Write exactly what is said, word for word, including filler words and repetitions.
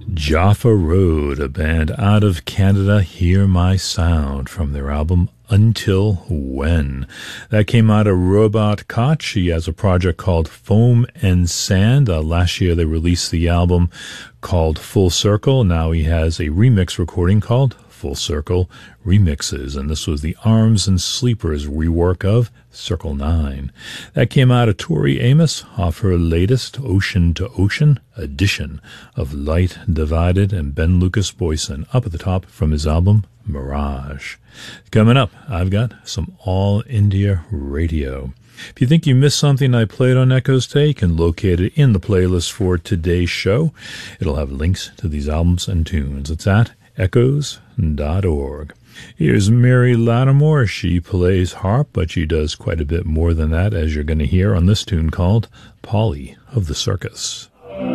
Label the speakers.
Speaker 1: Jaffa Road, a band out of Canada, Hear My Sound, from their album Until When. That came out of Robot Koch. He has a project called Foam and Sand. Uh, last year they released the album called Full Circle. Now he has a remix recording called Full Circle Remixes, and this was the Arms and Sleepers rework of Circle nine. That came out of Tori Amos off her latest Ocean to Ocean edition of Light Divided, and Ben Lucas Boyson up at the top from his album Mirage. Coming up, I've got some All India Radio. If you think you missed something I played on Echoes Today, you can locate it in the playlist for today's show. It'll have links to these albums and tunes. It's at echoes dot org. Here's Mary Lattimore. She plays harp, but she does quite a bit more than that, as you're going to hear on this tune called Polly of the Circus.